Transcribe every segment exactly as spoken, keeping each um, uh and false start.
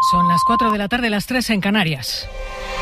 Son las cuatro de la tarde, las tres en Canarias.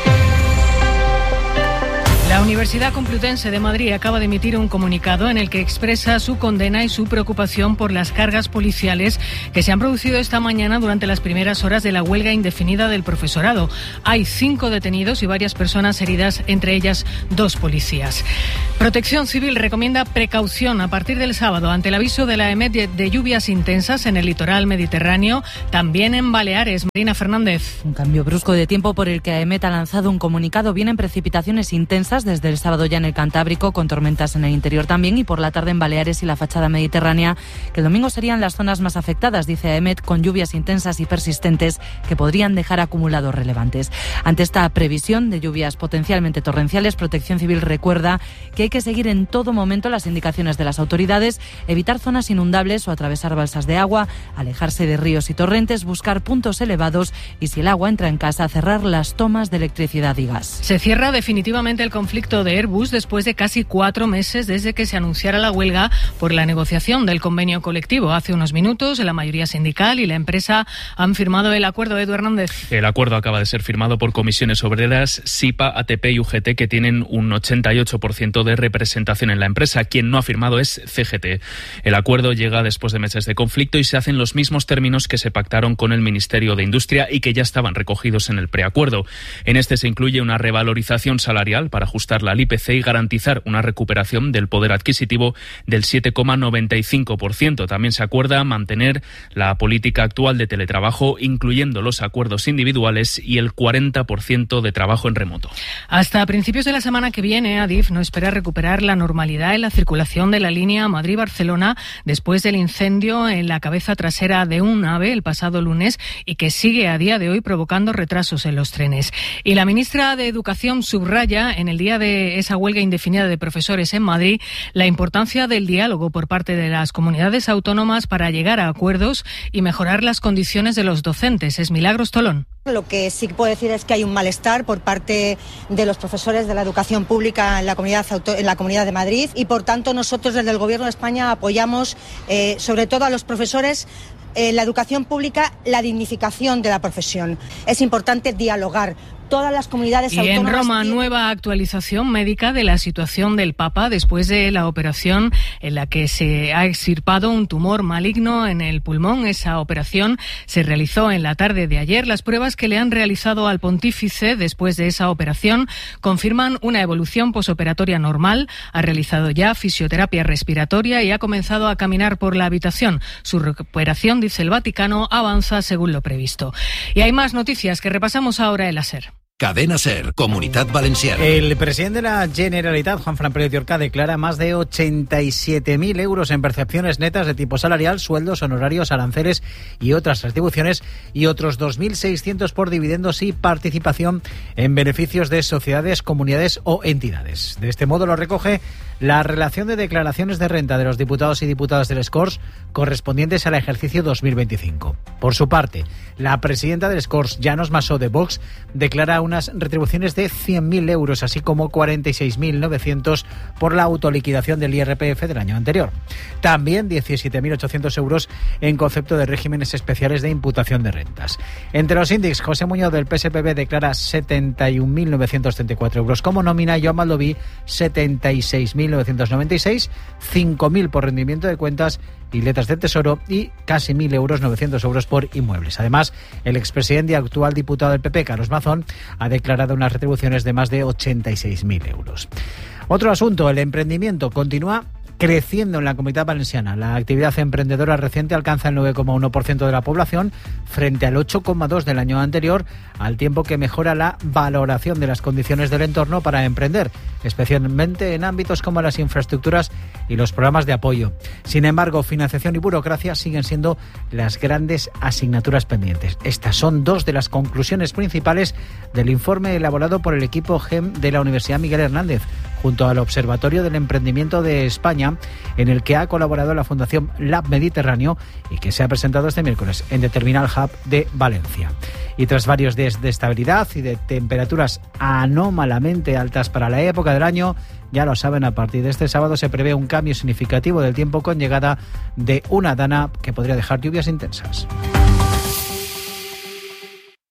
La Universidad Complutense de Madrid acaba de emitir un comunicado en el que expresa su condena y su preocupación por las cargas policiales que se han producido esta mañana durante las primeras horas de la huelga indefinida del profesorado. Hay cinco detenidos y varias personas heridas, entre ellas dos policías. Protección Civil recomienda precaución a partir del sábado ante el aviso de la EMET de, de lluvias intensas en el litoral mediterráneo, también en Baleares. Marina Fernández. Un cambio brusco de tiempo por el que AEMET ha lanzado un comunicado. Vienen precipitaciones intensas desde el sábado ya en el Cantábrico, con tormentas en el interior también, y por la tarde en Baleares y la fachada mediterránea, que el domingo serían las zonas más afectadas, dice AEMET, con lluvias intensas y persistentes que podrían dejar acumulados relevantes. Ante esta previsión de lluvias potencialmente torrenciales, Protección Civil recuerda que hay que seguir en todo momento las indicaciones de las autoridades, evitar zonas inundables o atravesar balsas de agua, alejarse de ríos y torrentes, buscar puntos elevados y, si el agua entra en casa, cerrar las tomas de electricidad y gas. Se cierra definitivamente el conflicto de Airbus después de casi cuatro meses desde que se anunciara la huelga por la negociación del convenio colectivo. Hace unos minutos la mayoría sindical y la empresa han firmado el acuerdo. Edu Hernández. El acuerdo acaba de ser firmado por comisiones obreras, SIPA, A T P y U G T, que tienen un ochenta y ocho por ciento de representación en la empresa. Quien no ha firmado es C G T. El acuerdo llega después de meses de conflicto y se hacen los mismos términos que se pactaron con el Ministerio de Industria y que ya estaban recogidos en el preacuerdo. En este se incluye una revalorización salarial para ajustarla al I P C y garantizar una recuperación del poder adquisitivo del siete coma noventa y cinco por ciento. También se acuerda mantener la política actual de teletrabajo, incluyendo los acuerdos individuales y el cuarenta por ciento de trabajo en remoto. Hasta principios de la semana que viene, Adif no espera recuperar la normalidad en la circulación de la línea Madrid-Barcelona después del incendio en la cabeza trasera de un AVE el pasado lunes y que sigue a día de hoy provocando retrasos en los trenes. Y la ministra de Educación subraya en el día de esa huelga indefinida de profesores en Madrid la importancia del diálogo por parte de las comunidades autónomas para llegar a acuerdos y mejorar las condiciones de los docentes. Es Milagros Tolón. Lo que sí puedo decir es que hay un malestar por parte de los profesores de la educación pública en la comunidad, auto- en la Comunidad de Madrid, y por tanto nosotros desde el Gobierno de España apoyamos eh, sobre todo a los profesores en la educación pública, la dignificación de la profesión. Es importante dialogar. Todas las comunidades y autónomas. Y en Roma, nueva actualización médica de la situación del Papa después de la operación en la que se ha extirpado un tumor maligno en el pulmón. Esa operación se realizó en la tarde de ayer. Las pruebas que le han realizado al pontífice después de esa operación confirman una evolución posoperatoria normal. Ha realizado ya fisioterapia respiratoria y ha comenzado a caminar por la habitación. Su recuperación, dice el Vaticano, avanza según lo previsto. Y hay más noticias que repasamos ahora en la SER. Cadena SER, Comunitat Valenciana. El presidente de la Generalitat, Juanfran Pérez de Orca, declara más de ochenta y siete mil euros en percepciones netas de tipo salarial, sueldos, honorarios, aranceles y otras retribuciones, y otros dos mil seiscientos por dividendos y participación en beneficios de sociedades, comunidades o entidades. De este modo lo recoge la relación de declaraciones de renta de los diputados y diputadas del Scors correspondientes al ejercicio dos mil veinticinco. Por su parte, la presidenta del Scors, Llanos Massó de Vox, declara unas retribuciones de cien mil euros, así como cuarenta y seis mil novecientos por la autoliquidación del I R P F del año anterior. También diecisiete mil ochocientos euros en concepto de regímenes especiales de imputación de rentas. Entre los índices, José Muñoz del P S P B declara setenta y un mil novecientos treinta y cuatro euros como nómina, y Joan Baldoví setenta y seis mil novecientos noventa y seis, cinco mil por rendimiento de cuentas y letras del Tesoro y casi mil euros, novecientos euros por inmuebles. Además, el expresidente y actual diputado del P P, Carlos Mazón, ha declarado unas retribuciones de más de ochenta y seis mil euros. Otro asunto, el emprendimiento continúa creciendo en la Comunidad Valenciana. La actividad emprendedora reciente alcanza el nueve coma uno por ciento de la población frente al ocho coma dos por ciento del año anterior, al tiempo que mejora la valoración de las condiciones del entorno para emprender, especialmente en ámbitos como las infraestructuras y los programas de apoyo. Sin embargo, financiación y burocracia siguen siendo las grandes asignaturas pendientes. Estas son dos de las conclusiones principales del informe elaborado por el equipo G E M de la Universidad Miguel Hernández, junto al Observatorio del Emprendimiento de España, en el que ha colaborado la Fundación Lab Mediterráneo y que se ha presentado este miércoles en The Terminal Hub de Valencia. Y tras varios días de estabilidad y de temperaturas anómalamente altas para la época del año, ya lo saben, a partir de este sábado se prevé un cambio significativo del tiempo con llegada de una dana que podría dejar lluvias intensas.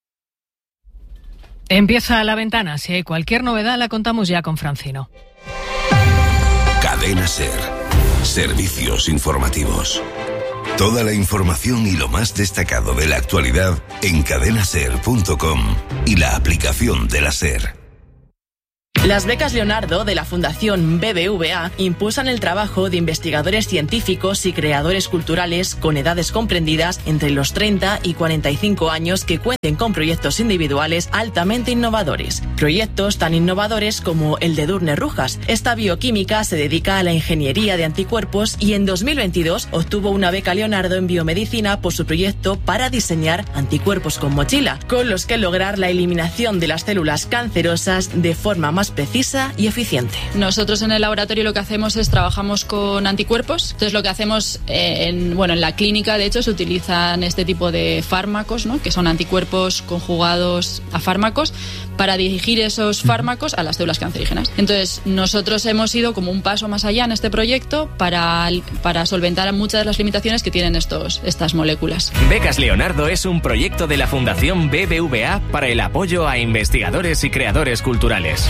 Empieza La Ventana. Si hay cualquier novedad, la contamos ya con Francino. Cadena SER. Servicios informativos. Toda la información y lo más destacado de la actualidad en cadena ser punto com y la aplicación de la SER. Las becas Leonardo de la Fundación B B V A impulsan el trabajo de investigadores científicos y creadores culturales con edades comprendidas entre los treinta y cuarenta y cinco años que cuenten con proyectos individuales altamente innovadores. Proyectos tan innovadores como el de Durne Rujas. Esta bioquímica se dedica a la ingeniería de anticuerpos y en dos mil veintidós obtuvo una beca Leonardo en biomedicina por su proyecto para diseñar anticuerpos con mochila, con los que lograr la eliminación de las células cancerosas de forma más precisa y eficiente. Nosotros en el laboratorio lo que hacemos es trabajamos con anticuerpos. Entonces lo que hacemos eh, en, bueno, en la clínica de hecho se utilizan este tipo de fármacos, ¿no? Que son anticuerpos conjugados a fármacos para dirigir esos fármacos a las células cancerígenas. Entonces nosotros hemos ido como un paso más allá en este proyecto para, para solventar muchas de las limitaciones que tienen estos, estas moléculas. Becas Leonardo es un proyecto de la Fundación B B V A para el apoyo a investigadores y creadores culturales.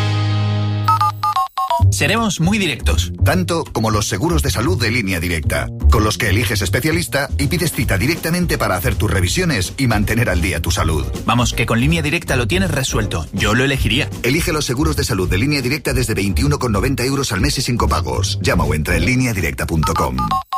Seremos muy directos. Tanto como los seguros de salud de Línea Directa, con los que eliges especialista y pides cita directamente para hacer tus revisiones y mantener al día tu salud. Vamos, que con Línea Directa lo tienes resuelto. Yo lo elegiría. Elige los seguros de salud de Línea Directa desde veintiuno con noventa euros al mes y sin copagos. Llama o entra en línea directa punto com.